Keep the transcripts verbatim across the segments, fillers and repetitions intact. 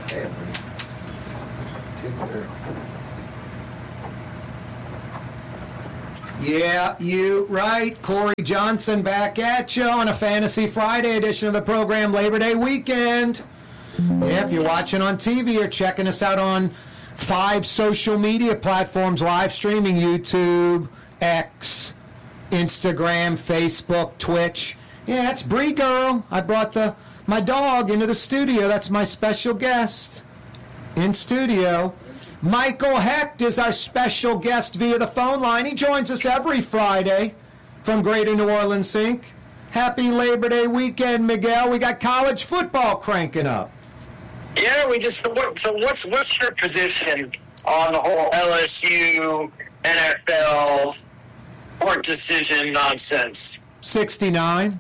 Yeah, you right. Corey Johnson back at you on a Fantasy Friday edition of the program, Labor Day weekend. Yeah, if you're watching on T V or checking us out on five social media platforms, live streaming, YouTube, X, Instagram, Facebook, Twitch. Yeah, that's Bree Girl. I brought the my dog into the studio. That's my special guest in studio. Michael Hecht is our special guest via the phone line. He joins us every Friday from Greater New Orleans Incorporated. Happy Labor Day weekend, Miguel. We got college football cranking up. Yeah, we just. So what's what's your position on the whole L S U, N F L, court decision nonsense? sixty-nine.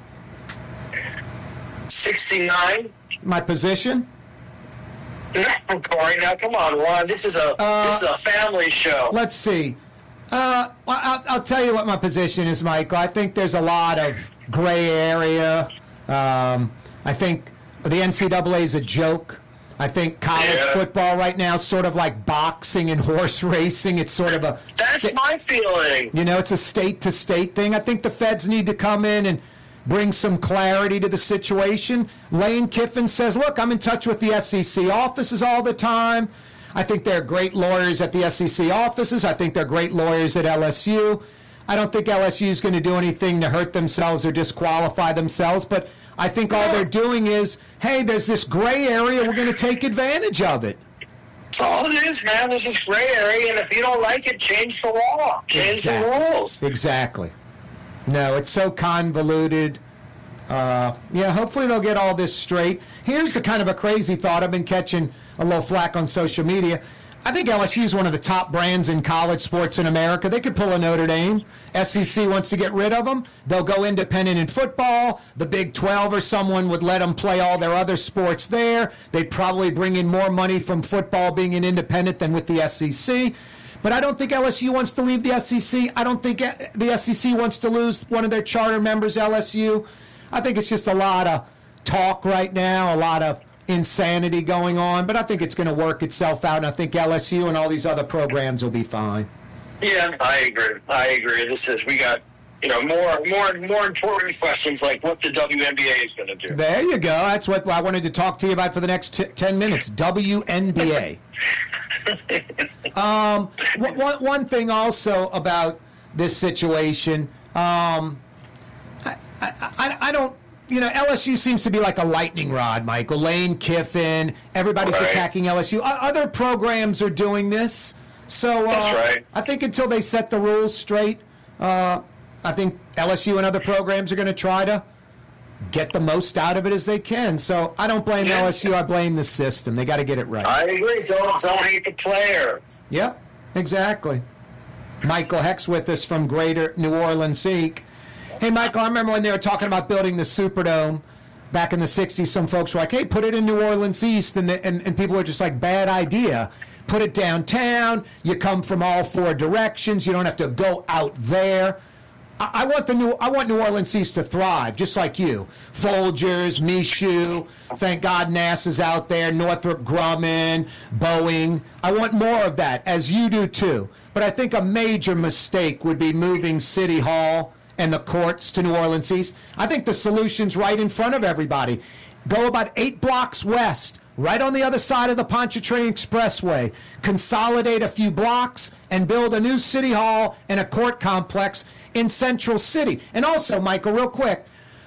sixty-nine? My position? Corey, now come on, Ron. This is a uh, this is a family show. Let's see. Uh, I'll, I'll tell you what my position is, Michael. I think there's a lot of gray area. Um, I think the N C double A is a joke. I think college yeah. football right now is sort of like boxing and horse racing. It's sort of a... That's sta- my feeling. You know, it's a state-to-state thing. I think the feds need to come in and bring some clarity to the situation. Lane Kiffin says, look, I'm in touch with the S E C offices all the time. I think they're great lawyers at the S E C offices. I think they're great lawyers at L S U. I don't think L S U is going to do anything to hurt themselves or disqualify themselves, but I think all they're doing is, hey, there's this gray area, we're going to take advantage of it. That's all it is, man. There's this gray area, and if you don't like it, change the law. Change exactly. the rules. Exactly. No, it's so convoluted. Uh, yeah, hopefully they'll get all this straight. Here's a kind of a crazy thought. I've been catching a little flack on social media. I think L S U is one of the top brands in college sports in America. They could pull a Notre Dame. S E C wants to get rid of them. They'll go independent in football. The Big twelve or someone would let them play all their other sports there. They'd probably bring in more money from football being an independent than with the S E C. But I don't think L S U wants to leave the S E C. I don't think the S E C wants to lose one of their charter members, L S U. I think it's just a lot of talk right now, a lot of insanity going on. But I think it's going to work itself out, and I think L S U and all these other programs will be fine. Yeah, I agree. I agree. This is, we got, you know, more more, more important questions like what the W N B A is going to do. There you go. That's what I wanted to talk to you about for the next t- ten minutes, W N B A. um, one, one thing also about this situation, um, I, I, I don't, you know, L S U seems to be like a lightning rod, Michael. Lane Kiffin, everybody's right. attacking L S U. Other programs are doing this. So uh, That's right. I think until they set the rules straight, uh, I think L S U and other programs are going to try to get the most out of it as they can. So I don't blame yeah. L S U. I blame the system. They got to get it right. I agree. Don't, don't hate the player. Yep, exactly. Michael Hecht's with us from Greater New Orleans Incorporated. Hey, Michael, I remember when they were talking about building the Superdome back in the sixties, some folks were like, hey, put it in New Orleans East, and, the, and, and people were just like, bad idea. Put it downtown. You come from all four directions. You don't have to go out there. I, I want the new I want New Orleans East to thrive, just like you. Folgers, Michoud, thank God NASA's out there, Northrop Grumman, Boeing. I want more of that, as you do too. But I think a major mistake would be moving City Hall and the courts to New Orleans East. I think the solution's right in front of everybody. Go about eight blocks west, right on the other side of the Pontchartrain Expressway. Consolidate a few blocks and build a new city hall and a court complex in Central City. And also, Michael, real quick,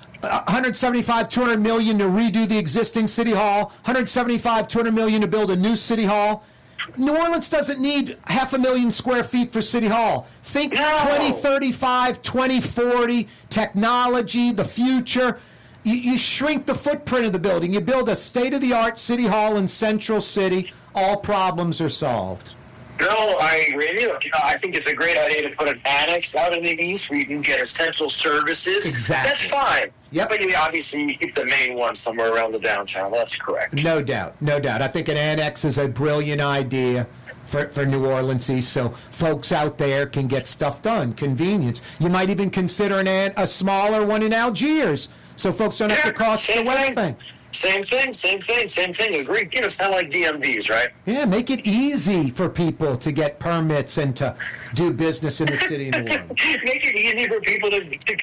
one seventy-five, two hundred million to redo the existing city hall, one seventy-five, two hundred million to build a new city hall. New Orleans doesn't need half a million square feet for City Hall. Think no. twenty thirty-five, twenty forty, technology, the future. You, you shrink the footprint of the building. You build a state-of-the-art City Hall in Central City. All problems are solved. No, I agree. Look, I think it's a great idea to put an annex out in the east where you can get essential services. Exactly. That's fine. Yep. But you, obviously you keep the main one somewhere around the downtown. That's correct. No doubt. No doubt. I think an annex is a brilliant idea for, for New Orleans East, so folks out there can get stuff done. Convenience. You might even consider an an, a smaller one in Algiers, so folks don't have yeah, to cross the West thing. Bank. Same thing, same thing, same thing. Agree. You know, it's not like D M Vs, right? Yeah, make it easy for people to get permits and to do business in the city of New Orleans. Make it easy for people to, to